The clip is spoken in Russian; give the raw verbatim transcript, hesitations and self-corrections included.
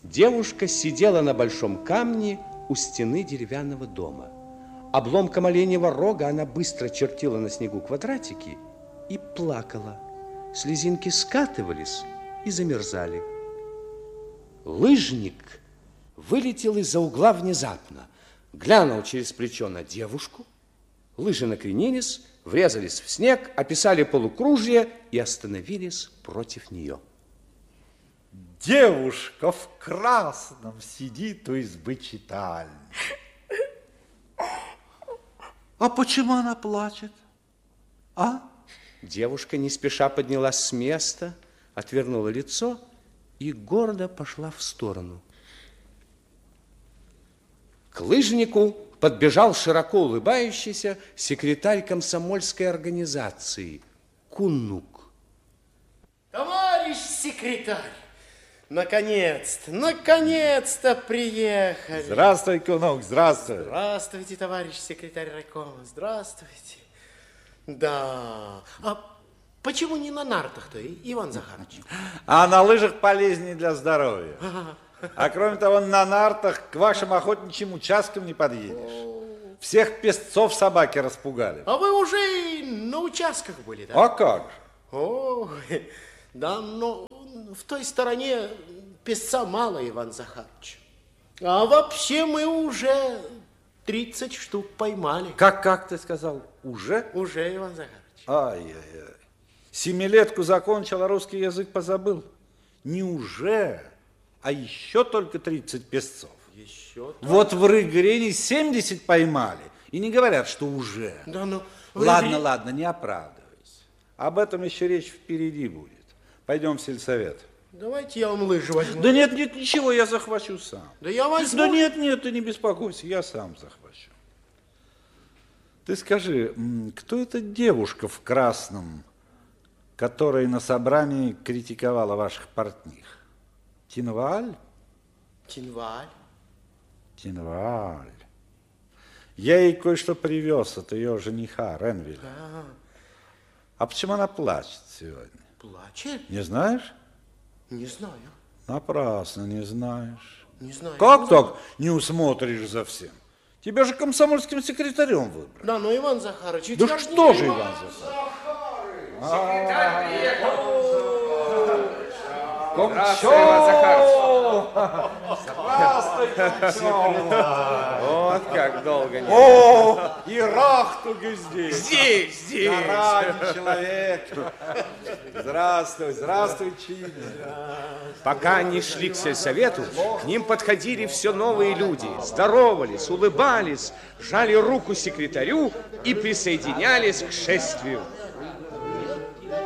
Девушка сидела на большом камне у стены деревянного дома. Обломком оленьего рога она быстро чертила на снегу квадратики и плакала. Слезинки скатывались и замерзали. Лыжник вылетел из-за угла внезапно, глянул через плечо на девушку. Лыжи накренились, врезались в снег, описали полукружие и остановились против нее. Девушка в красном сидит у избы читальни. А почему она плачет? А? Девушка не спеша поднялась с места, отвернула лицо и гордо пошла в сторону. К лыжнику подбежал широко улыбающийся секретарь комсомольской организации Куннук. Товарищ секретарь, наконец-то, наконец-то приехали. Здравствуй, Куннук, здравствуй. Здравствуйте, товарищ секретарь райкома, здравствуйте. Да, а почему не на нартах-то, Иван Захарович? А на лыжах полезнее для здоровья. А кроме того, на нартах к вашим охотничьим участкам не подъедешь. Всех песцов собаки распугали. А вы уже и на участках были, да? А как же? О, да, но в той стороне песца мало, Иван Захарович. А вообще мы уже тридцать штук поймали. Как, как ты сказал? Уже? Уже, Иван Захарович. Ай-яй-яй. Семилетку закончил, а русский язык позабыл. Не уже, а еще только тридцать песцов. Еще? Вот в Рыгорене семьдесят поймали. И не говорят, что уже. Да ну... Ладно, Рыгорь... ладно, не оправдывайся. Об этом еще речь впереди будет. Пойдем в сельсовет. Давайте я вам лыжи возьму. Да нет, нет, ничего, я захвачу сам. Да я возьму. Да нет, нет, ты не беспокойся, я сам захвачу. Ты скажи, кто эта девушка в красном, которая на собрании критиковала ваших портних? Тинваль? Тинваль? Тинваль. Я ей кое-что привез от ее жениха, Ренвиля. А, а почему она плачет сегодня? плачет? Не знаешь? Не знаю. Напрасно не знаешь. Не знаю. Как не так знаю. не усмотришь за всем? Тебя же комсомольским секретарем выбрали. Да, ну, Иван Захарович, ведь Да я что не же, Иван Иван Захарович? Секретарь приехал. Здравствуй, Иван Захарович. Здравствуй, Комчо. Вот как долго не... О, и Рахтуга здесь. Здесь, здесь. Заранее человек. Здравствуй, здравствуй, Чили. Пока они шли к сельсовету, к ним подходили все новые люди, здоровались, улыбались, жали руку секретарю и присоединялись к шествию.